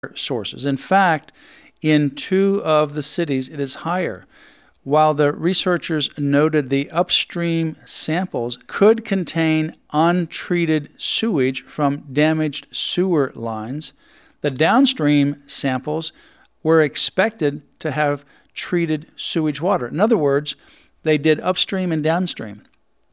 sources. In fact, in 2 of the cities, it is higher. While the researchers noted the upstream samples could contain untreated sewage from damaged sewer lines, the downstream samples were expected to have treated sewage water. In other words, they did upstream and downstream.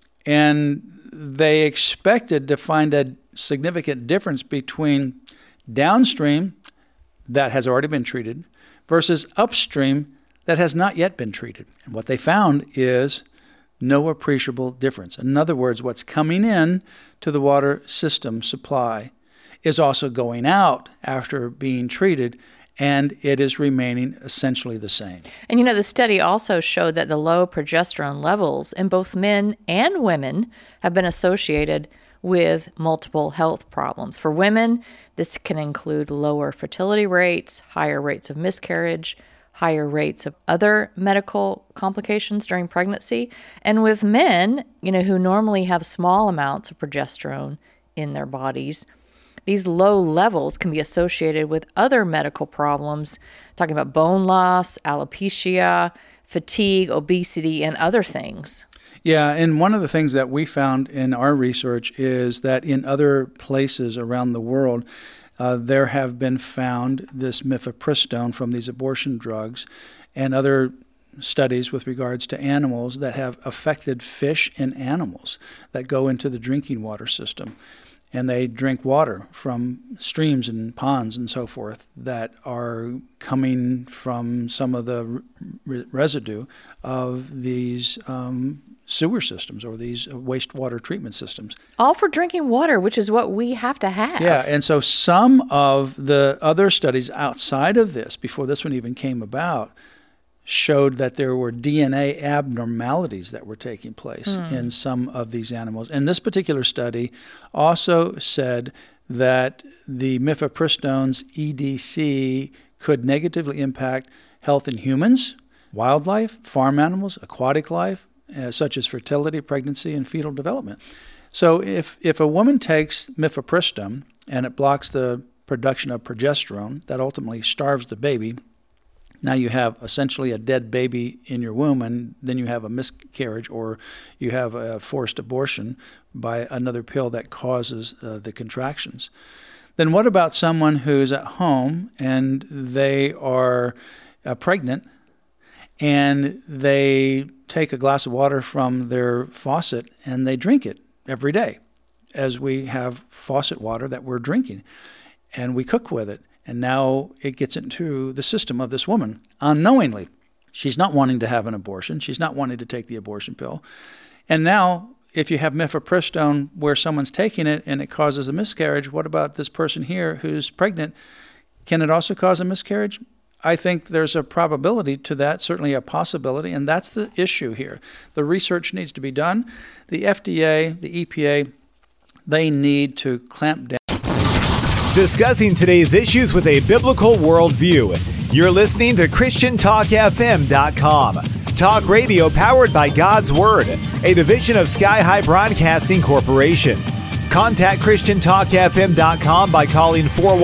And they expected to find a significant difference between downstream that has already been treated versus upstream that has not yet been treated. And what they found is no appreciable difference. In other words, what's coming in to the water system supply is also going out after being treated, and it is remaining essentially the same. And the study also showed that the low progesterone levels in both men and women have been associated with multiple health problems. For women, this can include lower fertility rates, higher rates of miscarriage, higher rates of other medical complications during pregnancy. And with men, who normally have small amounts of progesterone in their bodies, these low levels can be associated with other medical problems, talking about bone loss, alopecia, fatigue, obesity, and other things. Yeah, and one of the things that we found in our research is that in other places around the world, there have been found this mifepristone from these abortion drugs and other studies with regards to animals that have affected fish and animals that go into the drinking water system. And they drink water from streams and ponds and so forth that are coming from some of the residue of these sewer systems or these wastewater treatment systems. All for drinking water, which is what we have to have. Yeah, and so some of the other studies outside of this, before this one even came about, showed that there were DNA abnormalities that were taking place in some of these animals. And this particular study also said that the mifepristone's EDC could negatively impact health in humans, wildlife, farm animals, aquatic life, such as fertility, pregnancy, and fetal development. So if a woman takes mifepristone and it blocks the production of progesterone, that ultimately starves the baby. Now you have essentially a dead baby in your womb, and then you have a miscarriage or you have a forced abortion by another pill that causes the contractions. Then what about someone who's at home and they are pregnant and they take a glass of water from their faucet and they drink it every day, as we have faucet water that we're drinking, and we cook with it. And now it gets into the system of this woman unknowingly. She's not wanting to have an abortion. She's not wanting to take the abortion pill. And now, if you have mifepristone where someone's taking it and it causes a miscarriage, what about this person here who's pregnant? Can it also cause a miscarriage? I think there's a probability to that, certainly a possibility, and that's the issue here. The research needs to be done. The FDA, the EPA, they need to clamp down. Discussing today's issues with a biblical worldview. You're listening to ChristianTalkFM.com. Talk radio powered by God's Word, a division of Sky High Broadcasting Corporation. Contact ChristianTalkFM.com by calling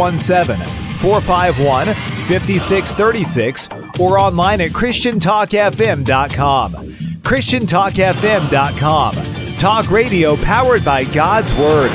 417-451-5636 or online at ChristianTalkFM.com. ChristianTalkFM.com. Talk radio powered by God's Word.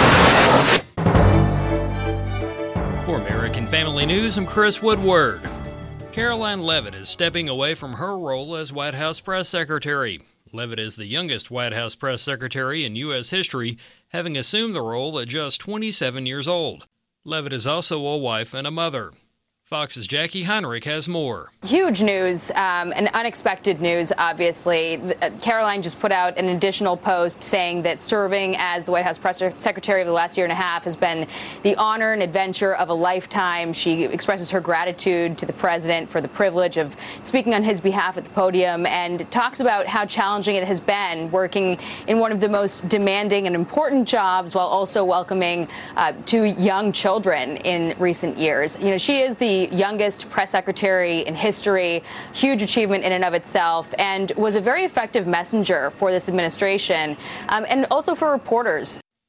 For American Family News, I'm Chris Woodward. Karoline Leavitt is stepping away from her role as White House Press Secretary. Leavitt is the youngest White House Press Secretary in U.S. history, having assumed the role at just 27 years old. Leavitt is also a wife and a mother. Fox's Jackie Heinrich has more. Huge news, and unexpected news, obviously. Karoline just put out an additional post saying that serving as the White House Press Secretary of the last year and a half has been the honor and adventure of a lifetime. She expresses her gratitude to the president for the privilege of speaking on his behalf at the podium and talks about how challenging it has been working in one of the most demanding and important jobs while also welcoming 2 young children in recent years. You know, she is the youngest press secretary in history, huge achievement in and of itself, and was a very effective messenger for this administration and also for reporters.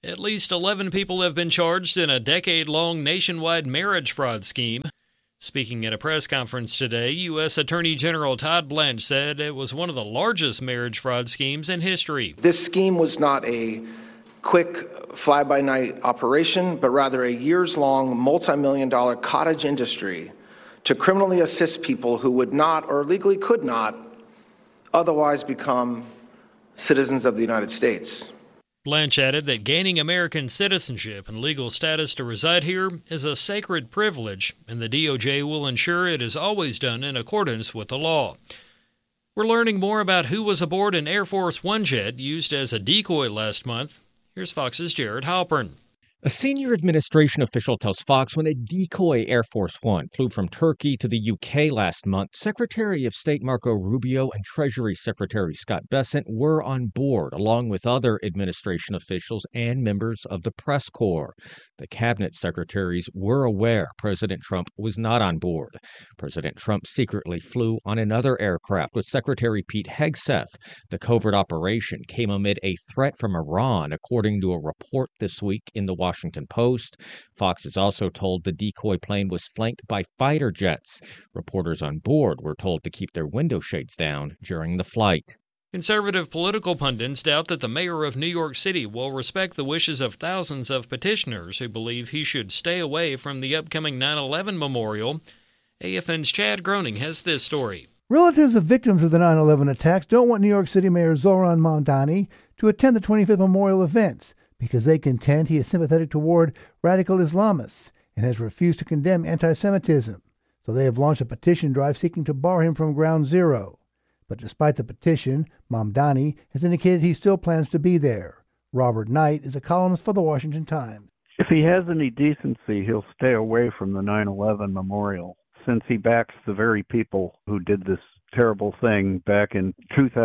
At least 11 people have been charged in a decade-long nationwide marriage fraud scheme. Speaking at a press conference today, U.S. Attorney General Todd Blanche said it was one of the largest marriage fraud schemes in history. This scheme was not a quick fly-by-night operation, but rather a years-long, multi-million-dollar cottage industry to criminally assist people who would not or legally could not otherwise become citizens of the United States. Blanche added that gaining American citizenship and legal status to reside here is a sacred privilege, and the DOJ will ensure it is always done in accordance with the law. We're learning more about who was aboard an Air Force One jet used as a decoy last month. Here's Fox's Jared Halpern. A senior administration official tells Fox when a decoy Air Force One flew from Turkey to the UK last month, Secretary of State Marco Rubio and Treasury Secretary Scott Bessent were on board, along with other administration officials and members of the press corps. The cabinet secretaries were aware President Trump was not on board. President Trump secretly flew on another aircraft with Secretary Pete Hegseth. The covert operation came amid a threat from Iran, according to a report this week in the Washington Post. Fox is also told the decoy plane was flanked by fighter jets. Reporters on board were told to keep their window shades down during the flight. Conservative political pundits doubt that the mayor of New York City will respect the wishes of thousands of petitioners who believe he should stay away from the upcoming 9/11 memorial. AFN's Chad Groening has this story. Relatives of victims of the 9/11 attacks don't want New York City Mayor Zohran Mamdani to attend the 25th memorial events because they contend he is sympathetic toward radical Islamists and has refused to condemn anti-Semitism. So they have launched a petition drive seeking to bar him from Ground Zero. But despite the petition, Mamdani has indicated he still plans to be there. Robert Knight is a columnist for the Washington Times. If he has any decency, he'll stay away from the 9/11 memorial, since he backs the very people who did this terrible thing back in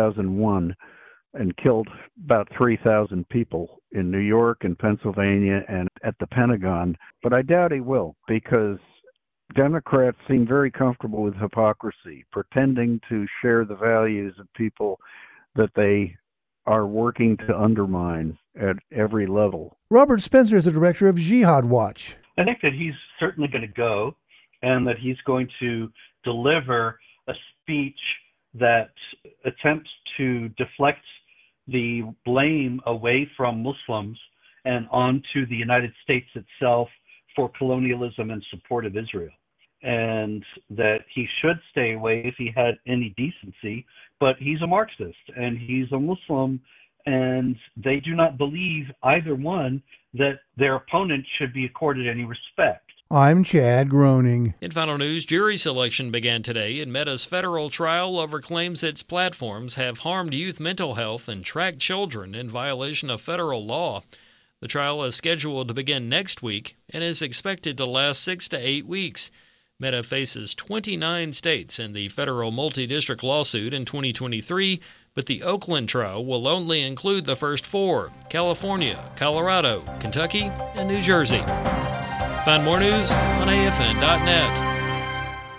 2001 and killed about 3,000 people in New York and Pennsylvania and at the Pentagon. But I doubt he will, because Democrats seem very comfortable with hypocrisy, pretending to share the values of people that they are working to undermine at every level. Robert Spencer is the director of Jihad Watch. I think that he's certainly going to go, and that he's going to deliver a speech that attempts to deflect the blame away from Muslims and onto the United States itself for colonialism and support of Israel. And that he should stay away if he had any decency, but he's a Marxist and he's a Muslim, and they do not believe, either one, that their opponent should be accorded any respect. I'm Chad Groening. In final news, jury selection began today in Meta's federal trial over claims its platforms have harmed youth mental health and tracked children in violation of federal law. The trial is scheduled to begin next week and is expected to last 6 to 8 weeks. Meta faces 29 states in the federal multi-district lawsuit in 2023, but the Oakland trial will only include the first 4: California, Colorado, Kentucky, and New Jersey. Find more news on AFN.net.